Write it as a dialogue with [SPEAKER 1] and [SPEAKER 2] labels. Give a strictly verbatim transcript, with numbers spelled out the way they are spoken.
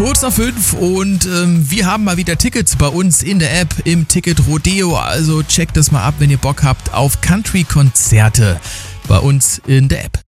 [SPEAKER 1] kurz nach fünf und ähm, wir haben mal wieder Tickets bei uns in der App im Ticket Rodeo. Also checkt das mal ab, wenn ihr Bock habt auf Country-Konzerte bei uns in der App.